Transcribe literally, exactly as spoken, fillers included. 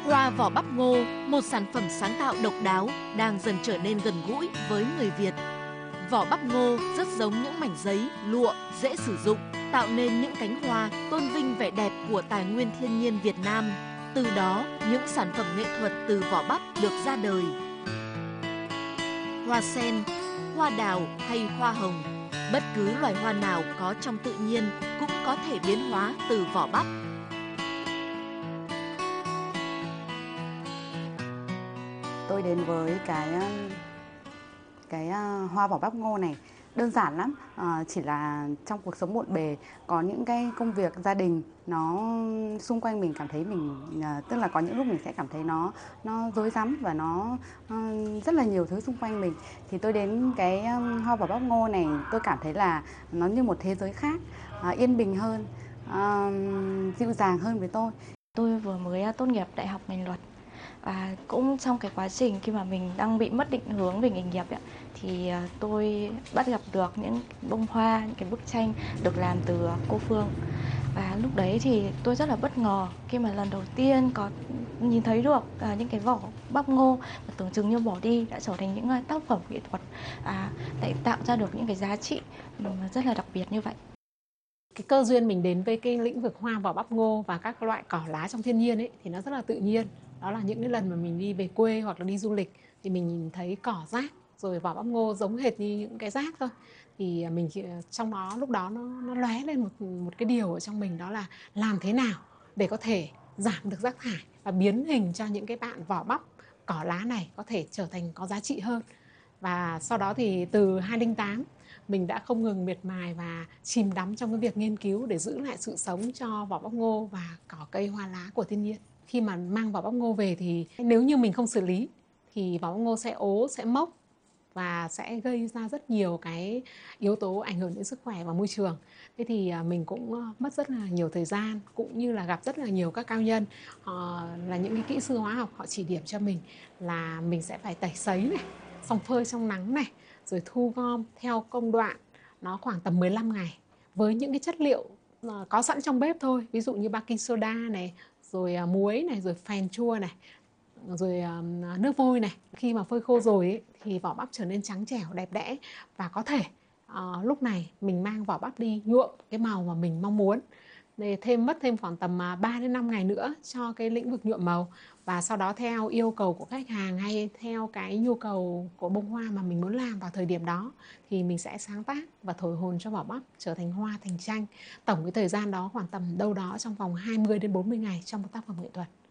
Hoa vỏ bắp ngô, một sản phẩm sáng tạo độc đáo, đang dần trở nên gần gũi với người Việt. Vỏ bắp ngô rất giống những mảnh giấy, lụa, dễ sử dụng, tạo nên những cánh hoa tôn vinh vẻ đẹp của tài nguyên thiên nhiên Việt Nam. Từ đó, những sản phẩm nghệ thuật từ vỏ bắp được ra đời. Hoa sen, hoa đào hay hoa hồng, bất cứ loài hoa nào có trong tự nhiên cũng có thể biến hóa từ vỏ bắp. Tôi đến với cái cái hoa vỏ bắp ngô này đơn giản lắm, à, chỉ là trong cuộc sống bộn bề có những cái công việc gia đình nó xung quanh mình, cảm thấy mình à, tức là có những lúc mình sẽ cảm thấy nó nó rối rắm và nó à, rất là nhiều thứ xung quanh mình, thì tôi đến cái um, hoa vỏ bắp ngô này tôi cảm thấy là nó như một thế giới khác, à, yên bình hơn, à, dịu dàng hơn với tôi. Tôi vừa mới tốt nghiệp đại học ngành luật. Và cũng trong cái quá trình khi mà mình đang bị mất định hướng về nghề nghiệp ấy, thì tôi bắt gặp được những bông hoa, những cái bức tranh được làm từ cô Phương. Và lúc đấy thì tôi rất là bất ngờ khi mà lần đầu tiên có nhìn thấy được à, những cái vỏ bắp ngô mà tưởng chừng như bỏ đi đã trở thành những tác phẩm nghệ thuật, à, để tạo ra được những cái giá trị rất là đặc biệt như vậy. Cái cơ duyên mình đến với cái lĩnh vực hoa vỏ bắp ngô và các loại cỏ lá trong thiên nhiên ấy thì nó rất là tự nhiên. Đó là những cái lần mà mình đi về quê hoặc là đi du lịch thì mình nhìn thấy cỏ rác rồi vỏ bắp ngô giống hệt như những cái rác thôi. Thì mình trong đó lúc đó nó nó lóe lên một một cái điều ở trong mình, đó là làm thế nào để có thể giảm được rác thải và biến hình cho những cái bạn vỏ bắp cỏ lá này có thể trở thành có giá trị hơn. Và sau đó thì từ hai không không tám mình đã không ngừng miệt mài và chìm đắm trong cái việc nghiên cứu để giữ lại sự sống cho vỏ bắp ngô và cỏ cây hoa lá của thiên nhiên. Khi mà mang vỏ bắp ngô về thì nếu như mình không xử lý thì vỏ bắp ngô sẽ ố, sẽ mốc và sẽ gây ra rất nhiều cái yếu tố ảnh hưởng đến sức khỏe và môi trường. Thế thì mình cũng mất rất là nhiều thời gian, cũng như là gặp rất là nhiều các cao nhân, họ là những cái kỹ sư hóa học, họ chỉ điểm cho mình là mình sẽ phải tẩy sấy này, xong phơi trong nắng này, rồi thu gom theo công đoạn, nó khoảng tầm mười lăm ngày với những cái chất liệu có sẵn trong bếp thôi, ví dụ như baking soda này, rồi muối này, rồi phèn chua này, rồi nước vôi này. Khi mà phơi khô rồi ấy, thì vỏ bắp trở nên trắng trẻo, đẹp đẽ, và có thể uh, lúc này mình mang vỏ bắp đi nhuộm cái màu mà mình mong muốn. Để thêm mất thêm khoảng tầm ba đến năm ngày nữa cho cái lĩnh vực nhuộm màu, và sau đó theo yêu cầu của khách hàng hay theo cái nhu cầu của bông hoa mà mình muốn làm vào thời điểm đó thì mình sẽ sáng tác và thổi hồn cho vỏ bắp trở thành hoa, thành tranh. Tổng cái thời gian đó khoảng tầm đâu đó trong vòng hai mươi đến bốn mươi ngày trong một tác phẩm nghệ thuật.